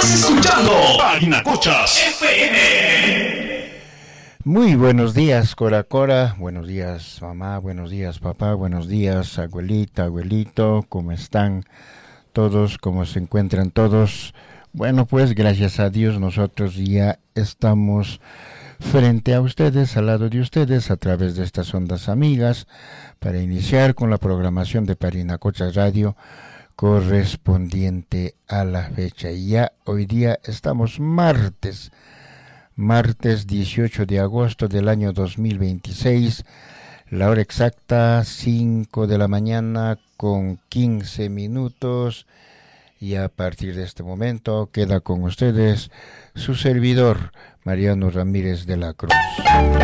Estás escuchando Parinacochas FM. Muy buenos días, Cora Cora. Buenos días, mamá. Buenos días, papá. Buenos días, abuelita, abuelito. ¿Cómo están todos? ¿Cómo se encuentran todos? Bueno, pues gracias a Dios nosotros ya estamos frente a ustedes, al lado de ustedes, a través de estas ondas amigas, para iniciar con la programación de Parinacochas Radio correspondiente a la fecha. Y ya hoy día estamos martes 18 de agosto del año 2026, la hora exacta 5 de la mañana con 15 minutos. Y a partir de este momento queda con ustedes su servidor, Mariano Ramírez de la Cruz.